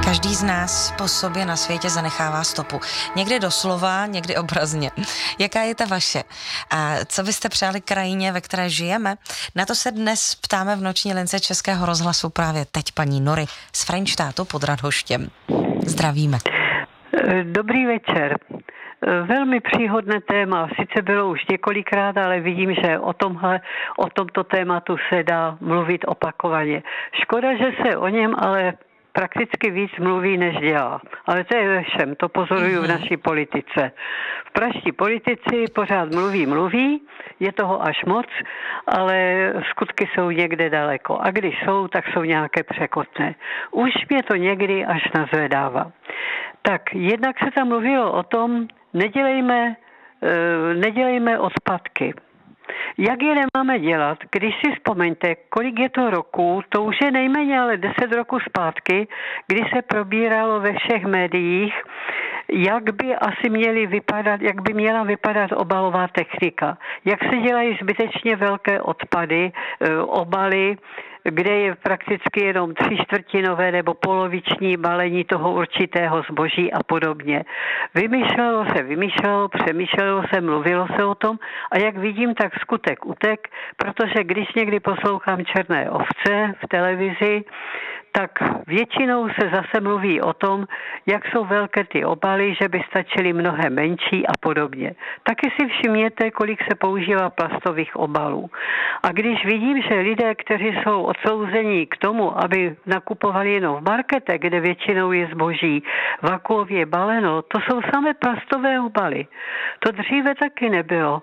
Každý z nás po sobě na světě zanechává stopu. Někdy doslova, někdy obrazně. Jaká je ta vaše? A co byste přáli krajině, ve které žijeme? Na to se dnes ptáme v noční lince Českého rozhlasu právě teď paní Nory z Frenštátu pod Radhoštěm. Zdravíme. Dobrý večer. Velmi příhodné téma, sice bylo už několikrát, ale vidím, že o tomto tématu se dá mluvit opakovaně. Škoda, že se o něm ale prakticky víc mluví, než dělá. Ale to je ve všem, to pozoruju v naší politice. V pražští politici pořád mluví, je toho až moc, ale skutky jsou někde daleko. A když jsou, tak jsou nějaké překotné. Už mě to někdy až nazvedává. Tak jednak se tam mluvilo o tom, nedělejme odpadky. Jak je nemáme dělat? Když si vzpomeňte, kolik je to roků, to už je nejméně ale 10 roků zpátky, kdy se probíralo ve všech médiích, jak by měla vypadat obalová technika. Jak se dělají zbytečně velké odpady, obaly, kde je prakticky jenom 3/4 nebo poloviční balení toho určitého zboží a podobně. Přemýšlelo se, mluvilo se o tom a jak vidím, tak skutek utek, protože když někdy poslouchám Černé ovce v televizi, tak většinou se zase mluví o tom, jak jsou velké ty obaly, že by stačily mnohem menší a podobně. Taky si všimněte, kolik se používá plastových obalů. A když vidím, že lidé, kteří jsou odsouzení k tomu, aby nakupovali jenom v marketech, kde většinou je zboží vakuově baleno, to jsou samé plastové obaly. To dříve taky nebylo.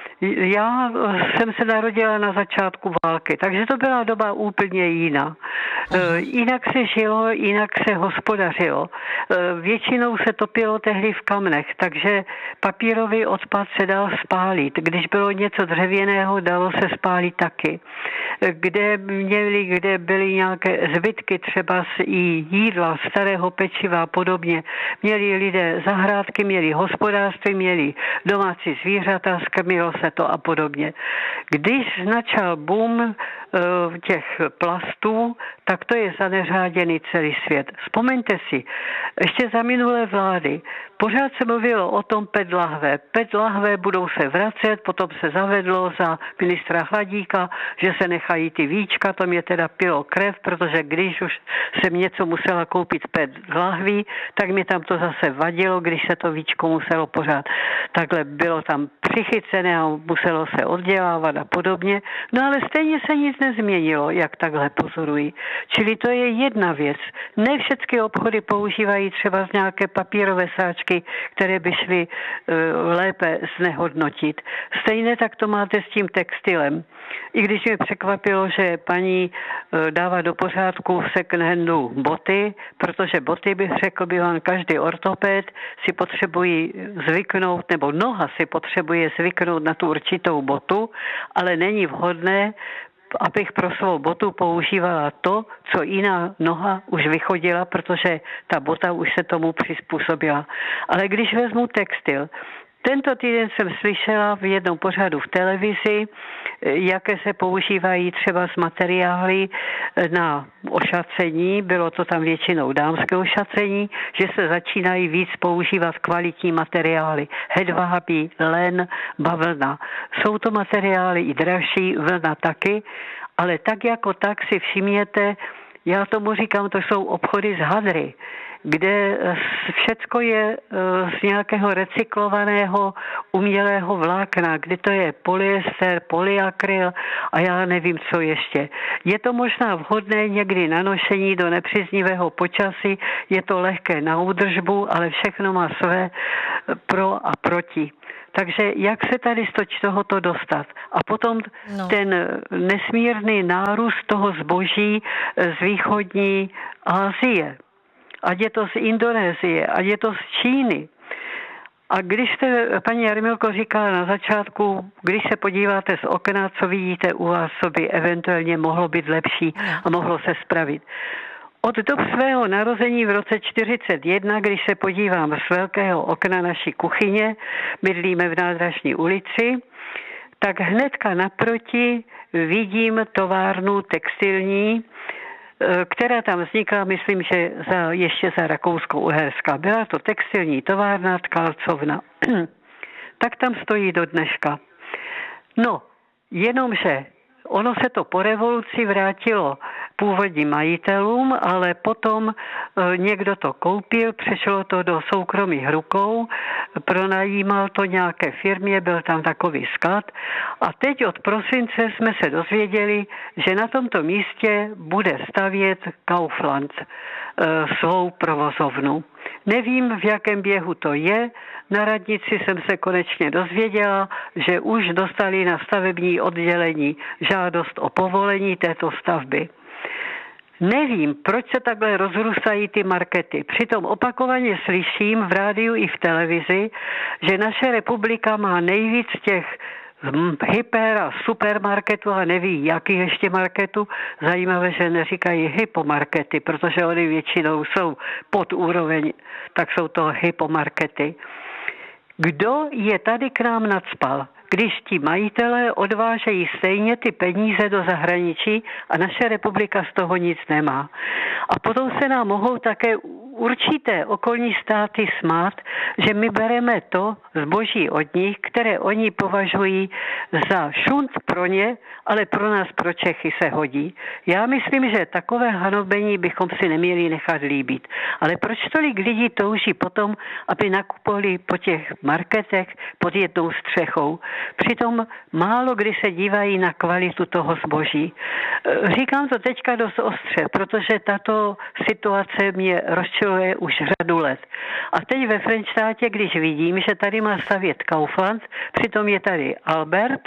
Já jsem se narodila na začátku války, takže to byla doba úplně jiná. Jinak se žilo, jinak se hospodařilo. Většinou se topilo tehdy v kamnech, takže papírový odpad se dal spálit. Když bylo něco dřevěného, dalo se spálit taky. Kde byly nějaké zbytky, třeba i jídla, starého pečiva a podobně, měli lidé zahrádky, měli hospodářství, měli domácí zvířata, skrmilo se to a podobně. Když začal boom těch plastů, tak to je zaneřáděný celý svět. Vzpomeňte si, ještě za minulé vlády pořád se mluvilo o tom PET lahve. PET lahve budou se vracet, potom se zavedlo za ministra Hladíka, že se nechají ty víčka, to mě teda pilo krev, protože když už jsem něco musela koupit PET lahví, tak mi tam to zase vadilo, když se to víčko muselo pořád. Takhle bylo tam přichycené a muselo se oddělávat a podobně. No ale stejně se nic nezměnilo, jak takhle pozorují. Čili to je jedna věc. Ne všechny obchody používají třeba z nějaké papírové sáčky, které by šly lépe znehodnotit. Stejně tak to máte s tím textilem. I když mě překvapilo, že paní dává do pořádku v second handu boty, protože boty, bych řekl, by vám každý ortoped si potřebují zvyknout, nebo noha si potřebuje zvyknout na tu určitou botu, ale není vhodné, abych pro svou botu používala to, co jiná noha už vychodila, protože ta bota už se tomu přizpůsobila. Ale když vezmu textil, tento týden jsem slyšela v jednom pořadu v televizi, jaké se používají třeba z materiály na ošacení, bylo to tam většinou dámské ošacení, že se začínají víc používat kvalitní materiály. Hedvábí, len, bavlna. Jsou to materiály i dražší, vlna taky, ale tak jako tak si všimněte, já tomu říkám, to jsou obchody z hadry, kde všecko je z nějakého recyklovaného umělého vlákna, kde to je polyester, polyakryl a já nevím, co ještě. Je to možná vhodné někdy na nošení do nepříznivého počasí, je to lehké na údržbu, ale všechno má své pro a proti. Takže jak se tady z tohoto dostat? A potom ten nesmírný nárůst toho zboží z východní Asie. Ať je to z Indonésie, ať je to z Číny. A když jste, paní Jarmilko, říkala na začátku, když se podíváte z okna, co vidíte u vás, co by eventuálně mohlo být lepší a mohlo se spravit. Od dob svého narození v roce 1941, když se podívám z velkého okna naší kuchyně, bydlíme v Nádražní ulici, tak hnedka naproti vidím továrnu textilní která tam vznikla, myslím, že ještě za Rakousko-Uherská. Byla to textilní továrna, tkalcovna. Tak tam stojí do dneška. No, jenomže ono se to po revoluci vrátilo původním majitelům, ale potom někdo to koupil, přešlo to do soukromých rukou, pronajímal to nějaké firmě, byl tam takový sklad a teď od prosince jsme se dozvěděli, že na tomto místě bude stavět Kaufland svou provozovnu. Nevím, v jakém běhu to je. Na radnici jsem se konečně dozvěděla, že už dostali na stavební oddělení žádost o povolení této stavby. Nevím, proč se takhle rozrůstají ty markety. Přitom opakovaně slyším v rádiu i v televizi, že naše republika má nejvíc těch hyper a supermarketu a neví, jaký ještě marketu. Zajímavé, že neříkají hypomarkety, protože oni většinou jsou pod úroveň, tak jsou to hypomarkety. Kdo je tady k nám nacpal? Když ti majitelé odvážejí stejně ty peníze do zahraničí a naše republika z toho nic nemá. A potom se nám mohou také určité okolní státy smát, že my bereme to zboží od nich, které oni považují za šunt pro ně, ale pro nás, pro Čechy se hodí. Já myslím, že takové hanobení bychom si neměli nechat líbit. Ale proč tolik lidí touží potom, aby nakupovali po těch marketech pod jednou střechou? Přitom málo kdy se dívají na kvalitu toho zboží. Říkám to teďka dost ostře, protože tato situace mě rozčiluje už řadu let. A teď ve Frenštátě, když vidím, že tady má stavět Kaufland, přitom je tady Albert,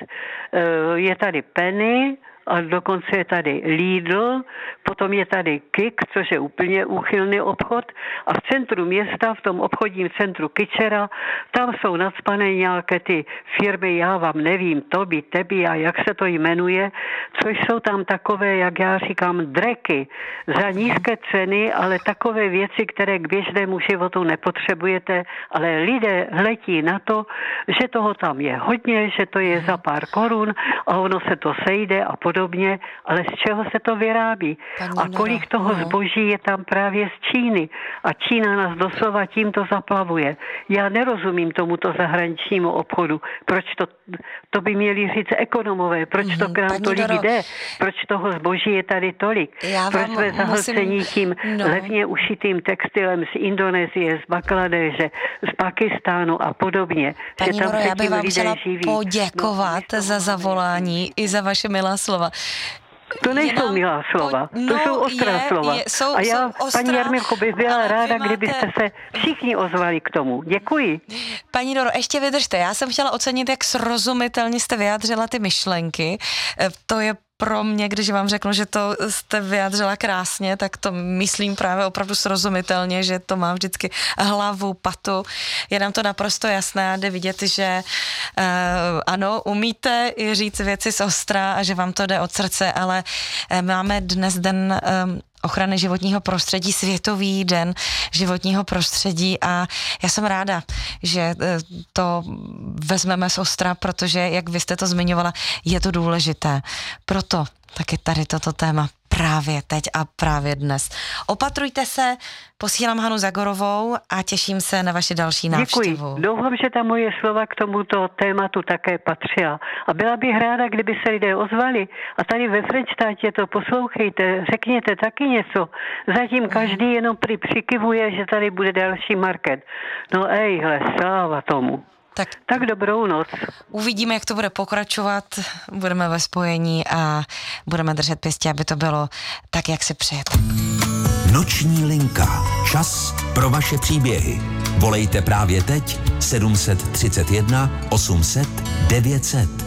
je tady Penny, a dokonce je tady Lidl, potom je tady Kik, což je úplně úchylný obchod a v centru města, v tom obchodním centru Kyčera, tam jsou nacpané nějaké ty firmy, já vám nevím, Toby, Tebi a jak se to jmenuje, což jsou tam takové, jak já říkám, dreky za nízké ceny, ale takové věci, které k běžnému životu nepotřebujete, ale lidé hletí na to, že toho tam je hodně, že to je za pár korun a ono se to sejde a podobně, ale z čeho se to vyrábí? A kolik toho zboží je tam právě z Číny? A Čína nás doslova tímto zaplavuje. Já nerozumím tomuto zahraničnímu obchodu. Proč to by měli říct ekonomové? Proč to k nám tolik jde? Proč toho zboží je tady tolik? Proč jsme zahlcení tím levně ušitým textilem z Indonésie, z Bangladéše, z Pakistánu a podobně? Paní Noro, já bych vám chtěla poděkovat za zavolání i za vaše milá slova. To nejsou milá slova, to jsou ostrá slova. A já, paní Jarmilko, bych byla ráda, kdybyste se všichni ozvali k tomu. Děkuji. Paní Noro, ještě vydržte. Já jsem chtěla ocenit, jak srozumitelně jste vyjádřila ty myšlenky. To je pro mě, když vám řeknu, že to jste vyjádřila krásně, tak to myslím právě opravdu srozumitelně, že to má vždycky hlavu, patu. Je nám to naprosto jasné a jde vidět, že ano, umíte i říct věci z ostra a že vám to jde od srdce, ale máme dnes den ochrany životního prostředí, Světový den životního prostředí a já jsem ráda, že to vezmeme z ostra, protože, jak vy jste to zmiňovala, je to důležité. Proto taky tady toto téma právě teď a právě dnes. Opatrujte se, posílám Hanu Zagorovou a těším se na vaši další návštěvu. Děkuji. Doufám, že ta moje slova k tomuto tématu také patřila. A byla bych ráda, kdyby se lidé ozvali. A tady ve Frenštátě to poslouchejte, řekněte taky něco. Zatím každý jenom přikivuje, že tady bude další market. No ejhle, sláva tomu. Tak dobrou noc. Uvidíme, jak to bude pokračovat, budeme ve spojení a budeme držet pěstí, aby to bylo tak, jak si přejete. Noční linka. Čas pro vaše příběhy. Volejte právě teď 731 800 900.